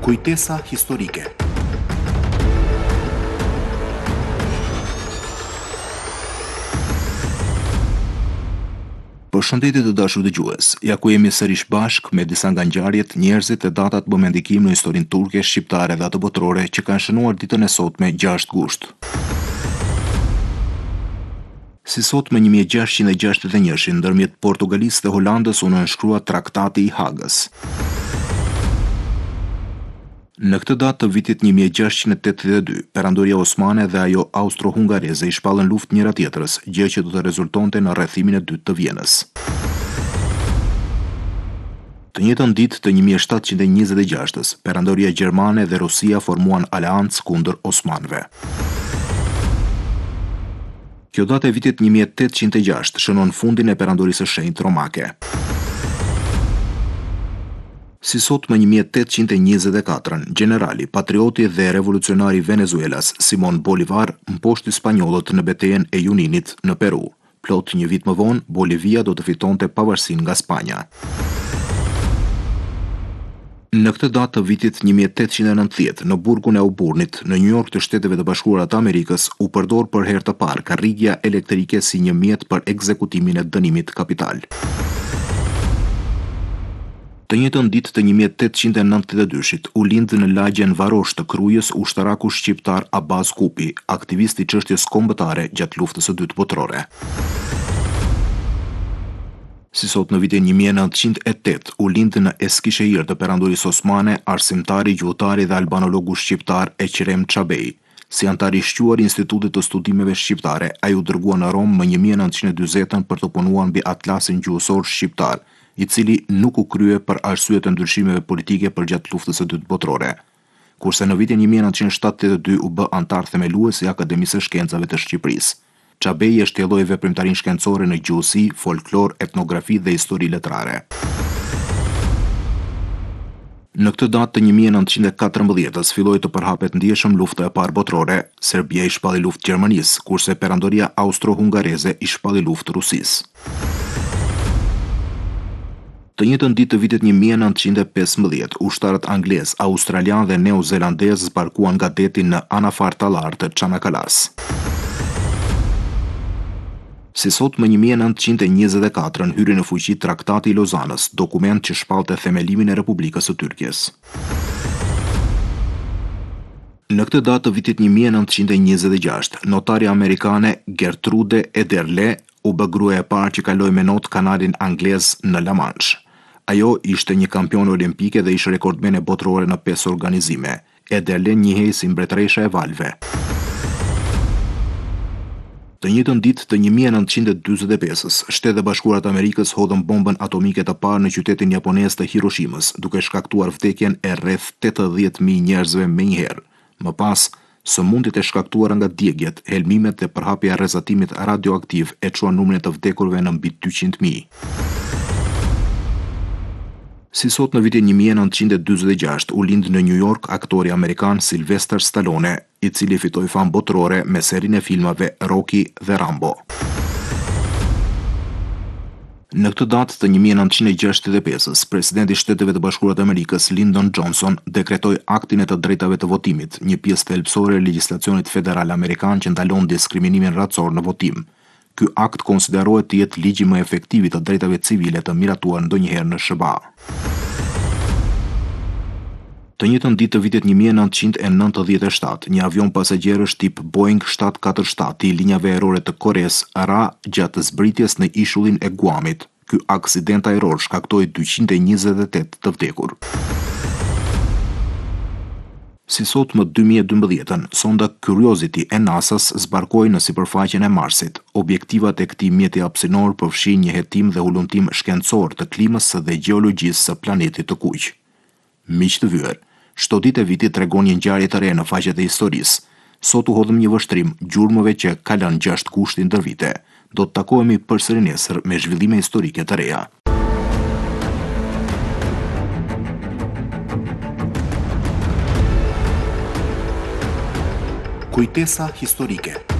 Kujtesa historike. Përshëndetje të dashur dëgjues. Ja ku jemi sërish bashk me disa nga ngjarjet, njerëzit e datat më ndikim në historinë turke, shqiptare dhe atë botërore që kanë shënuar ditën e sotme 6 gusht. Si sot më 1661 ndërmjet Portugalisë dhe Holandës u nënshkrua Traktati i Hagës. Në këtë datë të vitit 1682, perandoria osmane dhe ajo austro-hungareze i shpallën luftë njëra tjetrës, gjë që do të rezultonte në rrethimin e dytë të Vienës. Të njëjtën ditë të 1726-s, perandoria gjermane dhe Rusia formuan aleancë kundër osmanëve. Kjo datë e vitit 1806 shënon fundin e perandorisë së shenjtë romake. Si sot më 1824, generali, patrioti dhe revolucionari Venezuelas, Simon Bolivar, mposhti spanjollët në betejën e Juninit në Peru. Plot një vit më vonë, Bolivia do të fitonte pavarësinë nga Spanja. Në këtë datë të vitit 1890, në burgun e Auburnit, në New York të Shteteve të Bashkuara të Amerikës, u përdor për herë të parë karrigja elektrike si një mjet për ekzekutimin e dënimit kapital. Të njëjtën ditë të 1892-shit u lind në lagjen Varosh të Krujës ushtaraku shqiptar Abaz Kupi, aktivist i çështjes kombëtare gjatë luftës së dytë botërore. Si sot në vitin 1908 u lind në Eskishehir të perandorisë osmane arsimtari, gjuhëtari dhe albanologu shqiptar Eqrem Çabej. Si antar i shquar i Institutit të Studimeve Shqiptare, ai u dërgua në Rom më 1940 për të punuar mbi atlasin gjuhësor shqiptar, i cili nuk u krye për arsye të ndryshimeve politike përgjatë luftës së dytë botërore. Kurse në vitin 1972 u bë antar themelues i Akademisë së Shkencave të Shqipërisë. Çabej e shtjelloi veprimtarinë shkencore në gjuhësi, folklor, etnografi dhe histori letrare. Në këtë datë të 1914-s filloi të përhapet ndjeshëm lufta e parë botërore. Serbia i shpalli luftë Gjermanisë, kurse perandoria austro-hungareze i shpalli luftë Rusisë. Të njëjtën ditë të vitit 1915, ushtarët anglez, australian dhe neozelandez zbarkuan nga deti në Anafartalar të Çanakalas. Si sot më 1924 hyri në fuqi Traktati i Lozanës, dokument që shpallte themelimin e Republikës së Tyrkisë. Në këtë datë të vitit 1926, notarja amerikane Gertrude Ederle u bë gruaja e parë që kaloi me not kanalin anglez në La Manche. Ajo ishte një kampione olimpike dhe ishte rekordmene botërore në 5 organizime. Ederle njihej si mbretëresha e valve. Të njëjtën ditë të 1945-s, Shtetet e Bashkuara të Amerikës hodhën bombën atomike të parë në qytetin japonez të Hiroshimës, duke shkaktuar vdekjen e rreth 80.000 njerëzve menjëherë. Më pas, sëmundjet e shkaktuara nga djegjet, helmimet dhe përhapja e rrezatimit radioaktiv e çuan numrin e të vdekurve në mbi 200.000. Si sot në vitin 1946 u lind në New York aktori amerikan Sylvester Stallone, i cili fitoi famë botërore me serinë e filmave Rocky dhe Rambo. Në këtë datë të 1965-s, presidenti i Shteteve të Bashkuara të Amerikës Lyndon Johnson dekretoi aktin e të drejtave të votimit, një pjesë thelbësore e legjislacionit federal amerikan që ndalon diskriminimin racor në votim. Ky akt konsiderohet të jetë ligji më efektiv i të drejtave civile të miratuar ndonjëherë në SBA. Të njëjtën ditë të vitit 1997, një avion pasagjerësh tip Boeing 747 i linjave ajrore të Koresë ra gjatë zbritjes në ishullin e Guamit. Ky aksident ajror shkaktoi 228 të vdekur. Si sot më 2012, sonda Curiosity e NASA-s zbarkoi në sipërfaqen e Marsit. Objektivat e këtij mjeti hapësinor përfshin një hetim dhe ulëmtim shkencor të klimës dhe gjeologjisë së planetit të kuq. Miq të vyer, çdo ditë e vitit tregon një ngjarje të re në faqet e historisë. Sot u hodhëm një vështrim gjurmëve që ka lënë 6 gushtin ndër vite. Do të takohemi përsëri nesër me zhvillime historike të reja. Kujtesa historike.